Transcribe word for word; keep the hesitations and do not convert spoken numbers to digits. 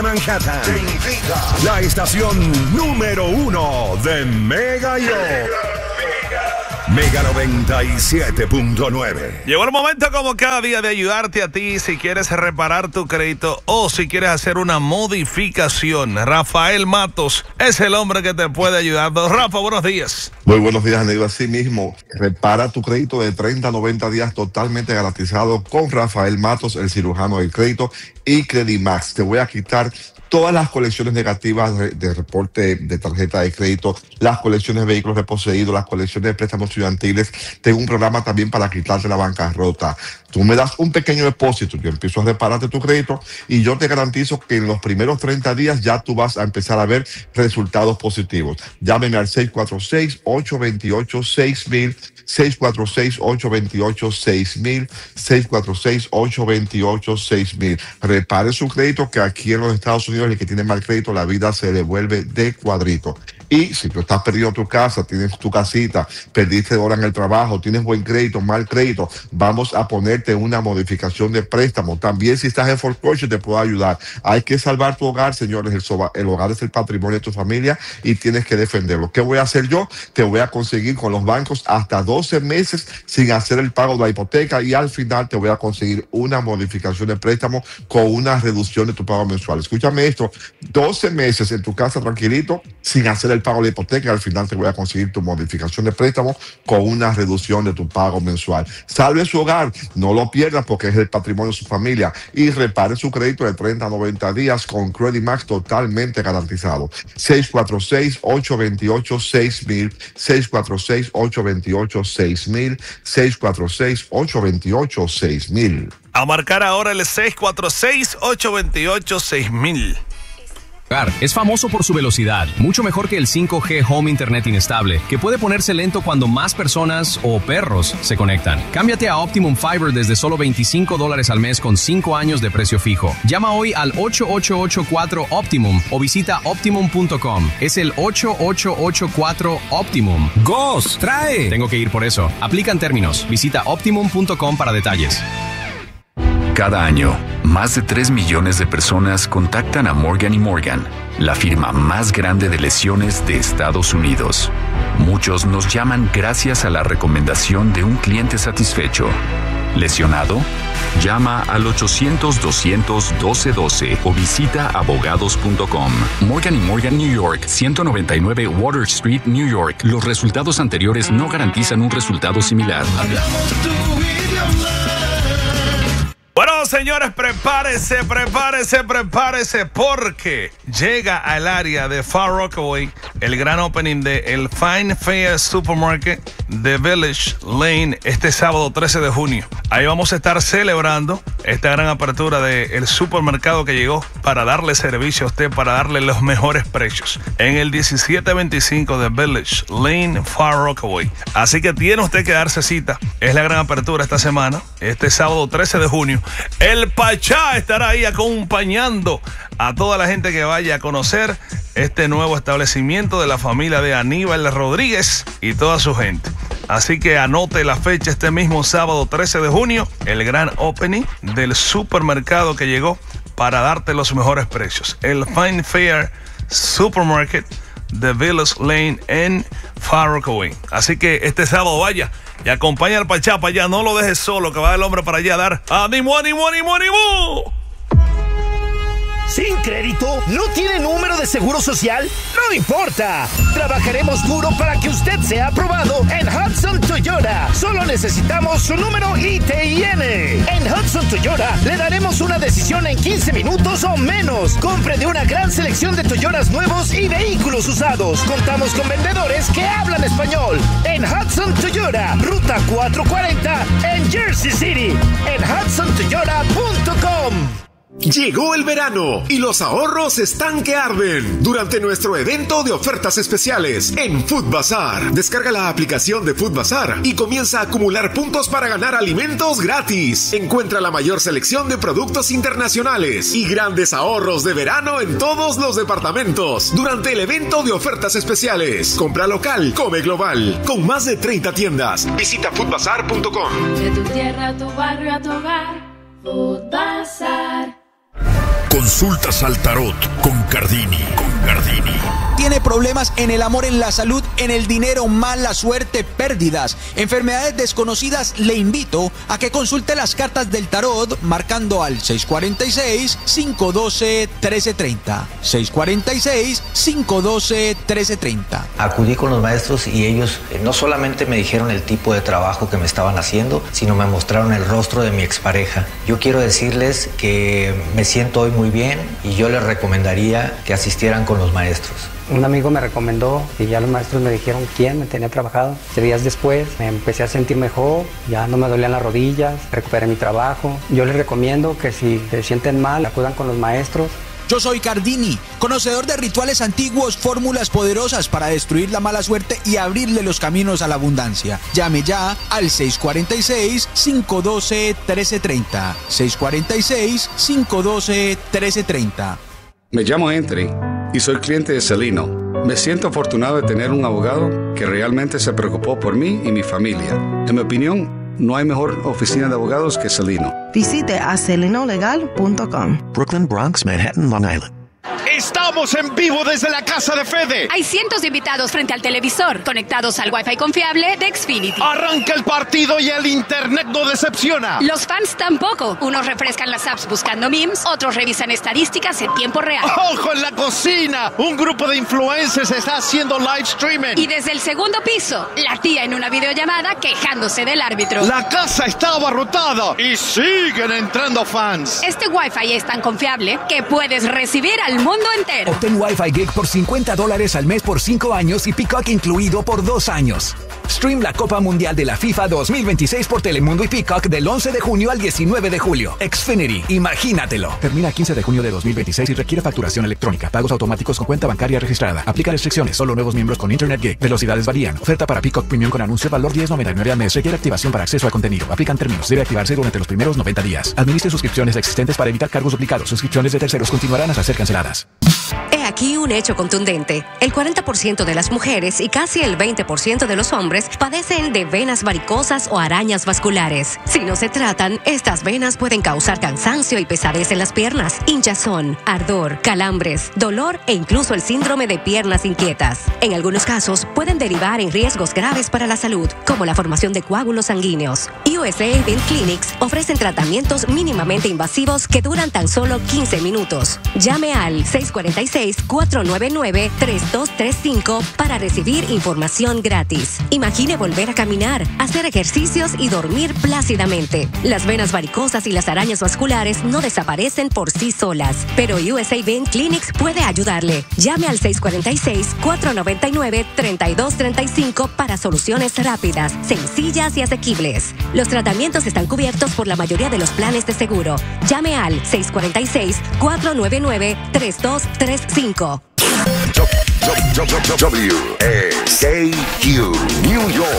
Manhattan te invita la estación número uno de Mega York. Mega noventa y siete punto nueve. Llegó el momento como cada día de ayudarte a ti si quieres reparar tu crédito o si quieres hacer una modificación. Rafael Matos es el hombre que te puede ayudar. Rafa, buenos días. Muy buenos días, Aníbal. Así mismo, repara tu crédito de treinta a noventa días totalmente garantizado con Rafael Matos, el cirujano del crédito, y Credimax. Te voy a quitar todas las colecciones negativas de, de reporte de tarjeta de crédito, las colecciones de vehículos reposeídos, las colecciones de préstamos estudiantiles. Tengo un programa también para quitarte la bancarrota. Tú me das un pequeño depósito, yo empiezo a repararte tu crédito y yo te garantizo que en los primeros treinta días ya tú vas a empezar a ver resultados positivos. Llámeme al seis cuatro seis, ocho dos ocho, seis mil, seis cuatro seis, ocho dos ocho, seis mil, seis cuatro seis, ocho dos ocho, seis mil. Repare su crédito, que aquí en los Estados Unidos el que tiene mal crédito, la vida se le vuelve de cuadrito. Y si tú estás perdiendo tu casa, tienes tu casita, perdiste hora en el trabajo, tienes buen crédito, mal crédito, vamos a ponerte una modificación de préstamo. También si estás en foreclosure te puedo ayudar. Hay que salvar tu hogar, señores. El, soba, el hogar es el patrimonio de tu familia y tienes que defenderlo. ¿Qué voy a hacer yo? Te voy a conseguir con los bancos hasta doce meses sin hacer el pago de la hipoteca y al final te voy a conseguir una modificación de préstamo con una reducción de tu pago mensual. Escúchame esto, doce meses en tu casa tranquilito sin hacer el pago de la hipoteca y al final te voy a conseguir tu modificación de préstamo con una reducción de tu pago mensual. Salve su hogar, no lo pierdas porque es el patrimonio de su familia y repare su crédito de treinta a noventa días con Credimax totalmente garantizado. seis cuatro seis, ocho dos ocho, seis mil, seis cuatro seis, ocho dos ocho, seis mil, seis cuatro seis, ocho dos ocho, seis mil. A marcar ahora el seis cuatro seis, ocho dos ocho, seis mil. Es famoso por su velocidad, mucho mejor que el cinco G Home Internet inestable, que puede ponerse lento cuando más personas o perros se conectan. Cámbiate a Optimum Fiber desde solo veinticinco dólares al mes con cinco años de precio fijo. Llama hoy al ocho ocho ocho cuatro Optimum o visita optimum punto com. Es el ocho ocho ocho cuatro Optimum. ¡Gos! ¡Trae! Tengo que ir por eso. Aplican términos. Visita optimum punto com para detalles. Cada año, más de tres millones de personas contactan a Morgan y Morgan, la firma más grande de lesiones de Estados Unidos. Muchos nos llaman gracias a la recomendación de un cliente satisfecho. ¿Lesionado? Llama al ochocientos, doscientos, doce doce o visita abogados punto com. Morgan y Morgan, New York, ciento noventa y nueve Water Street, New York. Los resultados anteriores no garantizan un resultado similar. Hablamos tu idioma. Bueno, señores, prepárese, prepárese, prepárese, porque llega al área de Far Rockaway el gran opening de el Fine Fair Supermarket de Village Lane este sábado trece de junio. Ahí vamos a estar celebrando esta gran apertura del supermercado que llegó para darle servicio a usted, para darle los mejores precios en el diecisiete veinticinco de Village Lane, Far Rockaway. Así que tiene usted que darse cita. Es la gran apertura esta semana, este sábado trece de junio. El Pachá estará ahí acompañando a toda la gente que vaya a conocer este nuevo establecimiento de la familia de Aníbal Rodríguez y toda su gente. Así que anote la fecha, este mismo sábado trece de junio, el gran opening del supermercado que llegó para darte los mejores precios. El Fine Fair Supermarket de Village Lane en Far Rockaway. Así que este sábado vaya y acompaña al Pachá para allá, no lo dejes solo, que va el hombre para allá a dar ánimo, ánimo, ánimo, ánimo. ¿Sin crédito? ¿No tiene número de seguro social? No importa. Trabajaremos duro para que usted sea aprobado en Hudson Toyota. Solo necesitamos su número I T I N. En Hudson Toyota le daremos una decisión en quince minutos o menos. Compre de una gran selección de Toyotas nuevos y vehículos usados. Contamos con vendedores que hablan español. En Hudson Toyota, Ruta cuatrocientos cuarenta en Jersey City. En hudson toyota punto com. Llegó el verano y los ahorros están que arden durante nuestro evento de ofertas especiales en Food Bazaar. Descarga la aplicación de Food Bazaar y comienza a acumular puntos para ganar alimentos gratis. Encuentra la mayor selección de productos internacionales y grandes ahorros de verano en todos los departamentos durante el evento de ofertas especiales. Compra local, come global, con más de treinta tiendas. Visita food bazaar punto com. De tu tierra a tu barrio a tu hogar, Food Bazaar. Consultas al tarot con Cardini. Con Cardini. ¿Tiene problemas en el amor, en la salud, en el dinero, mala suerte, pérdidas, enfermedades desconocidas? Le invito a que consulte las cartas del tarot marcando al seis cuatro seis, cinco uno dos, uno tres tres cero. seis cuatro seis, cinco uno dos, uno tres tres cero. Acudí con los maestros y ellos eh, no solamente me dijeron el tipo de trabajo que me estaban haciendo, sino me mostraron el rostro de mi expareja. Yo quiero decirles que me siento hoy muy bien y yo les recomendaría que asistieran con los maestros. Un amigo me recomendó y ya los maestros me dijeron quién me tenía trabajado. Días después me empecé a sentir mejor, ya no me dolían las rodillas, recuperé mi trabajo. Yo les recomiendo que si se sienten mal, acudan con los maestros. Yo soy Cardini, conocedor de rituales antiguos, fórmulas poderosas para destruir la mala suerte y abrirle los caminos a la abundancia. Llame ya al seis cuatro seis, cinco uno dos, uno tres tres cero. seis cuatro seis, cinco uno dos, uno tres tres cero. Me llamo Anthony y soy cliente de Celino. Me siento afortunado de tener un abogado que realmente se preocupó por mí y mi familia. En mi opinión, no hay mejor oficina de abogados que Celino. Visite a celino legal punto com. Brooklyn, Bronx, Manhattan, Long Island. Estamos en vivo desde la casa de Fede. Hay cientos de invitados frente al televisor, conectados al Wi-Fi confiable de Xfinity. Arranca el partido y el internet no decepciona. Los fans tampoco. Unos refrescan las apps buscando memes, otros revisan estadísticas en tiempo real. ¡Ojo en la cocina! Un grupo de influencers está haciendo live streaming. Y desde el segundo piso, la tía en una videollamada quejándose del árbitro. La casa está abarrotada y siguen entrando fans. Este Wi-Fi es tan confiable que puedes recibir al mundo entero. Obtén Wi-Fi Gig por cincuenta dólares al mes por cinco años y Peacock incluido por dos años. Stream la Copa Mundial de la FIFA dos mil veintiséis por Telemundo y Peacock del once de junio al diecinueve de julio. Xfinity, imagínatelo. Termina quince de junio de dos mil veintiséis y requiere facturación electrónica. Pagos automáticos con cuenta bancaria registrada. Aplica restricciones. Solo nuevos miembros con Internet Gig. Velocidades varían. Oferta para Peacock Premium con anuncio. Valor diez noventa y nueve al mes. Requiere activación para acceso al contenido. Aplican términos. Debe activarse durante los primeros noventa días. Administre suscripciones existentes para evitar cargos duplicados. Suscripciones de terceros continuarán hasta ser canceladas. He aquí un hecho contundente. El cuarenta por ciento de las mujeres y casi el veinte por ciento de los hombres padecen de venas varicosas o arañas vasculares. Si no se tratan, estas venas pueden causar cansancio y pesadez en las piernas, hinchazón, ardor, calambres, dolor e incluso el síndrome de piernas inquietas. En algunos casos, pueden derivar en riesgos graves para la salud, como la formación de coágulos sanguíneos. U S A Vein Clinics ofrecen tratamientos mínimamente invasivos que duran tan solo quince minutos. Llame al seis cuatro seis, cuatro nueve nueve, tres dos tres cinco para recibir información gratis. Imagine volver a caminar, hacer ejercicios y dormir plácidamente. Las venas varicosas y las arañas vasculares no desaparecen por sí solas, pero U S A Vein Clinics puede ayudarle. Llame al seis cuatro seis, cuatro nueve nueve, tres dos tres cinco para soluciones rápidas, sencillas y asequibles. Los tratamientos están cubiertos por la mayoría de los planes de seguro. Llame al seis cuatro seis, cuatro nueve nueve, tres dos tres cinco. W S K Q New York